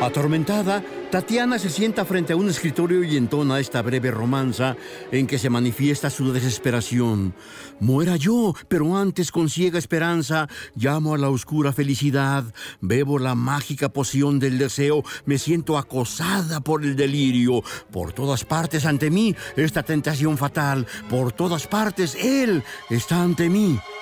Atormentada, Tatiana se sienta frente a un escritorio y entona esta breve romanza en que se manifiesta su desesperación. Muera yo, pero antes con ciega esperanza llamo a la oscura felicidad, bebo la mágica poción del deseo, me siento acosada por el delirio. Por todas partes ante mí esta tentación fatal, por todas partes él está ante mí.